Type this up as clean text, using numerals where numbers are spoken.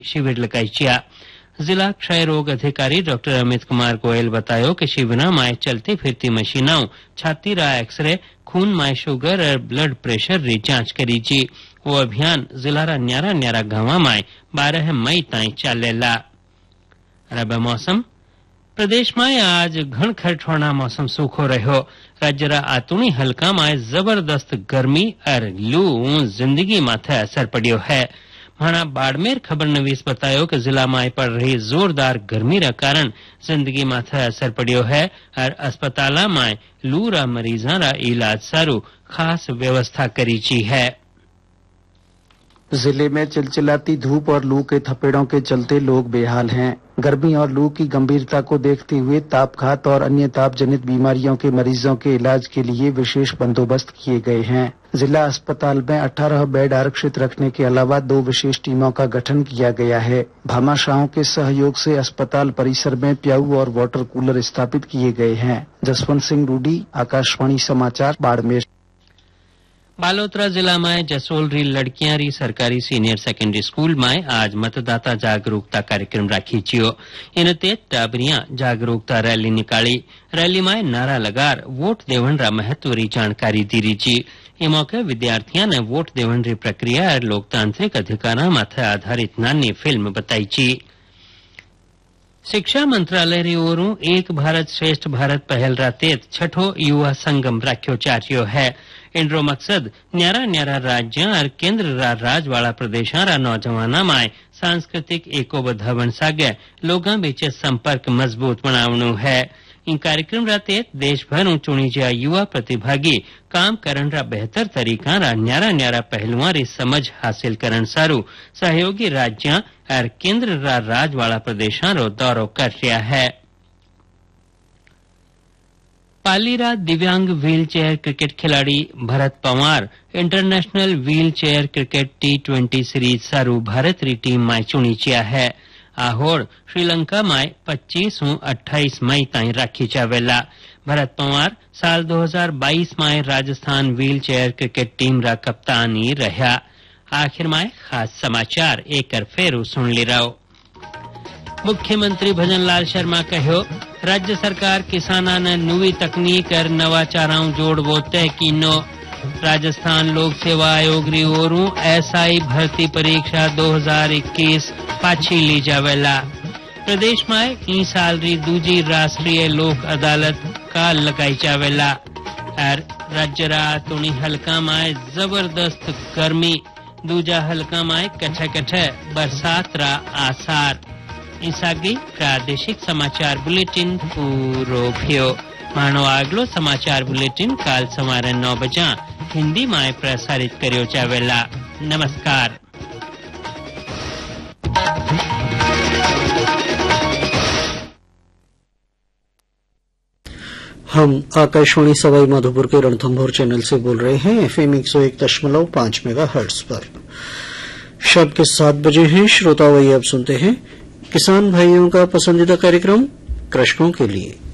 शिविर लगाई। जिला क्षय रोग अधिकारी डॉक्टर अमित कुमार गोयल बतायो कि शिविर में चलती फिरती मशीनों छाती रा एक्सरे, खून में शुगर और ब्लड प्रेशर री जांच करी जी। वो अभियान जिला रा न्यारा न्यारा गांव में 12 मई ताई चलेला। अब मौसम। प्रदेश में आज घणखर ठोड़ा मौसम सूखो रहो। राज्य रा आतुणी हल्का में जबरदस्त गर्मी और लू जिंदगी माथे असर पड़ियो है। वहां बाड़मेर खबर नवीस बतायो कि जिला में पड़ रही जोरदार गर्मी रा कारण जिंदगी माथे असर पड़ियो है और अस्पताल में लू रा मरीजा रा इलाज सारू खास व्यवस्था करी ची है। जिले में चिलचिलाती धूप और लू के थपेड़ों के चलते लोग बेहाल हैं। गर्मी और लू की गंभीरता को देखते हुए तापघात और अन्य ताप जनित बीमारियों के मरीजों के इलाज के लिए विशेष बंदोबस्त किए गए हैं। जिला अस्पताल में 18 बेड आरक्षित रखने के अलावा 2 विशेष टीमों का गठन किया गया है। भामाशाहों के सहयोग से अस्पताल परिसर में प्याऊ और वाटर कूलर स्थापित किए गए हैं। जसवंत सिंह रूडी, आकाशवाणी समाचार, बाड़मेर। बालोतरा जिला में जसोलरी लड़कियां री सरकारी सीनियर सेकेंडरी स्कूल में आज मतदाता जागरूकता कार्यक्रम राखी छियो। इन ते टाबरियां जागरूकता रैली निकाली। रैली में नारा लगार वोट देवन रा महत्व री जानकारी दी रही छी। ये मौके विद्यार्थियों ने वोट देवन री प्रक्रिया और लोकतांत्रिक अधिकारा माथे आधारित नानी फिल्म बताई छी। शिक्षा मंत्रालय री ओरू एक भारत श्रेष्ठ भारत पहल रा तेत छठो युवा संगम राख्यो चार्यो है। इनरो मकसद न्यारा न्यारा राज्य और केंद्र रा राज वाला प्रदेशा रा नौजवाना में सांस्कृतिक एकोबद्ध बन सागे लोगां बीच संपर्क मजबूत बनावनु है। इन कार्यक्रम रा तेत देश भर चुनी जा युवा प्रतिभागी काम करन रा बेहतर तरीका रा न्यारा न्यारा पहलुआं री समझ हासिल करन सारू सहयोगी राज्य और केंद्र रा राज वाला प्रदेशा रो दौरो कर रहा है। पालीरा दिव्यांग व्हील चेयर क्रिकेट खिलाड़ी Bharat Panwar international wheel chair cricket T20 series सारू भारत री टीम में चुनी चिया है। आहोर श्रीलंका में 25 और 28 मई ताई राखी जावेला। भरत पंवार साल 2022 में Rajasthan wheel chair cricket team रा कप्तानी रहा। आखिर में खास समाचार एक फेरू सुन ली रहो। मुख्यमंत्री भजन लाल शर्मा कहो राज्य सरकार किसाना ने नवी तकनीक और नवाचारों जोड़वो तय कीनो। राजस्थान लोक सेवा आयोग री ओरू SI भर्ती परीक्षा 2021 पाछी ली जावेला। प्रदेश में ई साल री दूजी राष्ट्रीय लोक अदालत का लगाई जावेला। और राज्य रा तुणी हल्का में जबरदस्त गर्मी, दूजा हल्का में कछे कछे बरसात रा आसार। इसागी प्रादेशिक समाचार बुलेटिन पूरो भ्यो। मानो आगलो समाचार बुलेटिन काल सवारे 9 बजे हिंदी में प्रसारित करियो जावेला। नमस्कार। हम आकाशवाणी सवाई माधोपुर के रणथंभौर चैनल से बोल रहे हैं FM 101.5 मेगाहर्ट्ज पर। शाम के 7 बजे हैं। श्रोता वही अब सुनते हैं किसान भाइयों का पसंदीदा कार्यक्रम कृषकों के लिए।